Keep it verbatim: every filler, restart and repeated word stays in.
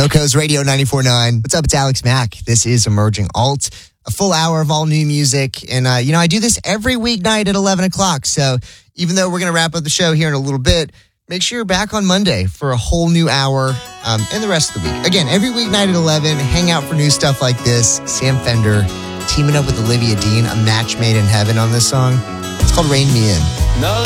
Coast Radio ninety-four point nine. What's up? It's Alex Mack. This is Emerging Alt, a full hour of all new music. And, uh, you know, I do this every weeknight at eleven o'clock. So even though we're going to wrap up the show here in a little bit, make sure you're back on Monday for a whole new hour um, and the rest of the week. Again, every weeknight at eleven, hang out for new stuff like this. Sam Fender teaming up with Olivia Dean, a match made in heaven on this song. It's called Rain Me In. No.